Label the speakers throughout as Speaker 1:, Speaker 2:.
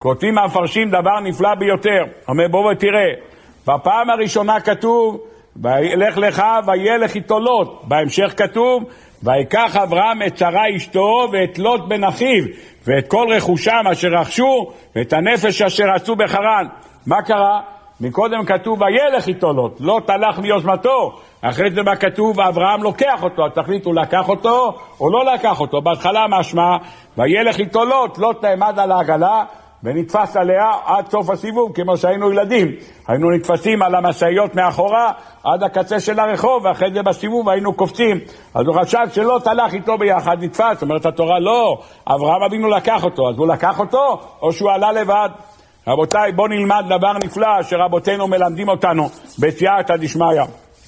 Speaker 1: כותבים המפרשים דבר נפלא ביותר. אומר בוא ותראה, בפעם הראשונה כתוב וילך לך וילך איתו לוט, בהמשך כתוב ויקח אברהם את שרה אשתו ואת לוט בן אחיו ואת כל רכושם אשר רכשו ואת הנפש אשר עשו בחרן. מה קרה? מקודם כתוב וילך איתו לוט, לוט הלך מיוזמתו, אחרי זה מה כתוב אברהם לוקח אותו, אז תחליט הוא לקח אותו או לא לקח אותו. בהתחלה משמע וילך איתו לוט, לוט נעמד על העגלה ונתפס עליה עד סוף הסיבוב, כמו שהיינו ילדים, היינו נתפסים על המשאיות מאחורה עד הקצה של הרחוב, ואחרי זה בסיבוב היינו קופצים. אז הוא חשב שלוט הלך איתו ביחד, נתפס. אומרת התורה לא, אברהם אבינו לקח אותו, אז הוא לקח אותו או שהוא עלה לבד? רבותיי, בוא נלמד דבר נפלא שרבותינו מלמדים אותנו בסייעתא דשמיא.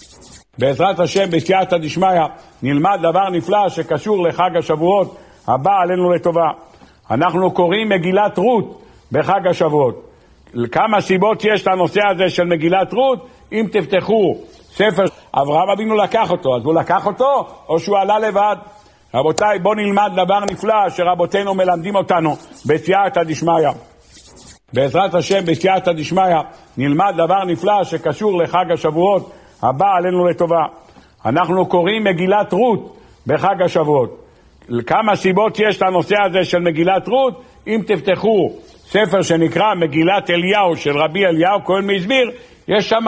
Speaker 1: בעזרת השם בסייעתא דשמיא נלמד דבר נפלא שקשור לחג השבועות הבא עלינו לטובה. אנחנו קוראים מגילת רות בחג השבועות. כמה סיבות יש לנושא הזה של מגילת רות? אם תפתחו ספר, אברהם אבינו לקח אותו, אז הוא לקח אותו או שהוא עלה לבד? רבותיי, בוא נלמד דבר נפלא שרבותינו מלמדים אותנו בסייעתא דשמיא. בעזרת השם בסייעתא דשמיא נלמד דבר נפלא שקשור לחג השבועות הבא עלינו לטובה. אנחנו קוראים מגילת רות בחג השבועות. כמה סיבות יש לנושא הזה של מגילת רות? אם תפתחו ספר שנקרא מגילת אליהו של רבי אליהו כהן מהסביר, יש שם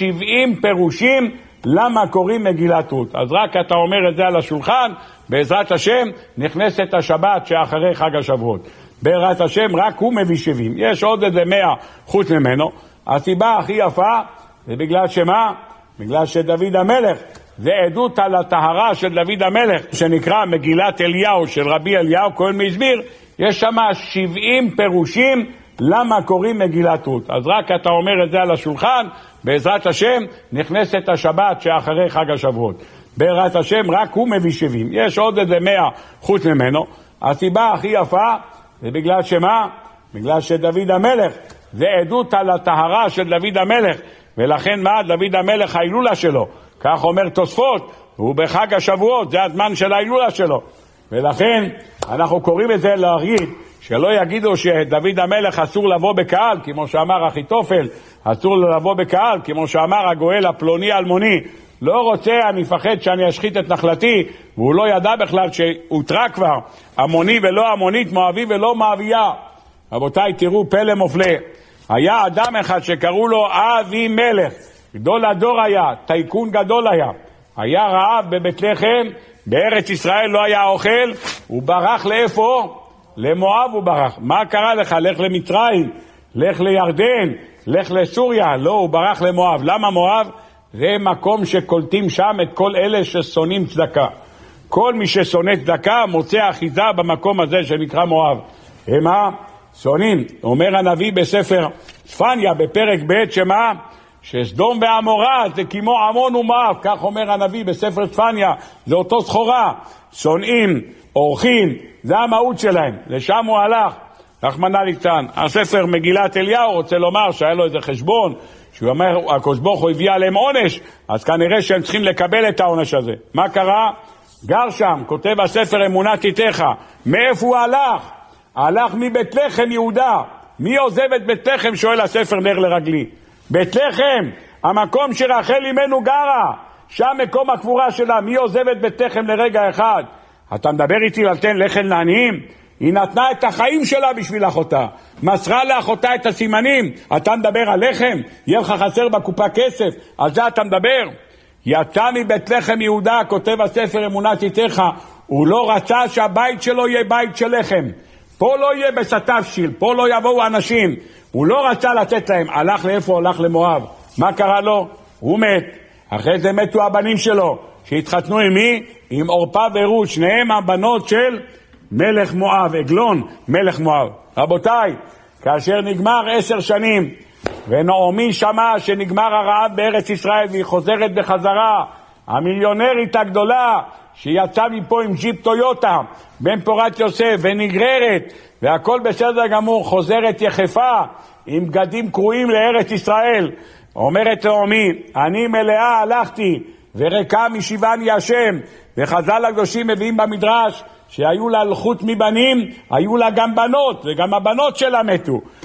Speaker 1: 70 פירושים למה קוראים מגילת רות. אז רק אתה אומר את זה על השולחן, בעזרת השם נכנסת השבת שאחרי חג השבועות. בעזרת השם רק הוא מביא 70, יש עוד איזה 100 חוץ ממנו. הסיבה הכי יפה זה בגלל שמה? בגלל שדוד המלך, זה עדות על הטהרה של דוד המלך שנקרא מגילת אליהו של רבי אליהו כהן מהסביר, יש שם 70 פירושים למה קוראים מגילת רות. אז רק אתה אומר את זה על השולחן, בעזרת השם נכנסת השבת שאחרי חג השבועות. בעזרת השם רק הוא מביא 70, יש עוד איזה 100 חוץ ממנו. הסיבה הכי יפה זה בגלל שמה? בגלל שדוד המלך, זה עדות על הטהרה של דוד המלך, ולכן מה? דוד המלך ההילולה שלו, כך אומר תוספות, הוא בחג השבועות, זה הזמן של ההילולה שלו, ולכן אנחנו קוראים את זה להגיד שלא יגידו שדוד המלך אסור לבוא בקהל, כמו שאמר אחיתופל, אסור לבוא בקהל, כמו שאמר הגואל הפלוני אלמוני, לא רוצה, אני מפחד שאני אשחית את נחלתי, והוא לא ידע בכלל שהותרה כבר המוני ולא המונית, מואבי ולא מואביה. רבותיי, תראו פלא מופלא. היה אדם אחד שקראו לו אבי מלך, גדול הדור היה, טייקון גדול היה רעב בבית לחם, בארץ ישראל לא היה אוכל, הוא ברח לאיפה? למואב הוא ברח. מה קרה לך? לך למצרים, לך לירדן, לך לסוריה. לא, הוא ברח למואב. למה מואב? זה מקום שקולטים שם את כל אלה ששונאים צדקה. כל מי ששונא צדקה מוצא אחיזה במקום הזה שנקרא מואב. מה? שונאים. אומר הנביא בספר צפניה בפרק ב' שמה? שסדום ועמורה זה כמו עמון ומואב, כך אומר הנביא בספר צפניה, זה אותו סחורה. שונאים, אורחים, זה המהות שלהם, לשם הוא הלך. רחמנא ליצלן. הספר מגילת אליהו רוצה לומר שהיה לו איזה חשבון, שהוא אומר, הקדוש ברוך הוא הביא עליהם עונש, אז כנראה שהם צריכים לקבל את העונש הזה. מה קרה? גר שם, כותב הספר אמונת איתך. מאיפה הוא הלך? הלך מבית לחם יהודה. מי עוזב את בית לחם? שואל הספר נר לרגלי. בית לחם, המקום שרחל אימנו גרה, שם מקום הקבורה שלה. מי עוזב את בית לחם לרגע אחד? אתה מדבר איתי לתן לחם לעניים? היא נתנה את החיים שלה בשביל אחותה, מסרה לאחותה את הסימנים. אתה מדבר על לחם? יהיה לך חסר בקופה כסף, על זה אתה מדבר? יצא מבית לחם יהודה, כותב הספר אמונת איתך, הוא לא רצה שהבית שלו יהיה בית של לחם. פה לא יהיה בסטפשיל, פה לא יבואו אנשים, הוא לא רצה לתת להם. הלך לאיפה? הלך למואב. מה קרה לו? הוא מת. אחרי זה מתו הבנים שלו שהתחתנו עם מי? עם אורפה ורות, שניהם הבנות של מלך מואב, עגלון מלך מואב. רבותיי, כאשר נגמר 10 שנים ונעמי שמעה שנגמר הרעב בארץ ישראל והיא חוזרת בחזרה, המיליונרית הגדולה שיצאה מפה עם ג'יפ טויוטה בן פורת יוסף ונגררת והכל בסדר גמור, חוזרת יחפה עם בגדים קרועים לארץ ישראל, אומרת נעמי, אני מלאה הלכתי וריקה משיבני השם. וחז"ל הקדושים מביאים במדרש שהיו לה חוץ מבנים, היו לה גם בנות, וגם הבנות שלה מתו.